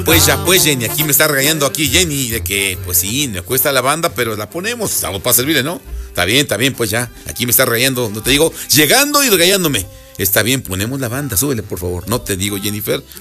Pues ya, pues Jenny, aquí me está regañando aquí Jenny, de que, pues sí, me cuesta la banda, pero la ponemos, estamos para servirle, ¿no? Está bien, pues ya, aquí me está regañando, no te digo, llegando y regañándome. Está bien, ponemos la banda, súbele, por favor, no te digo, Jennifer.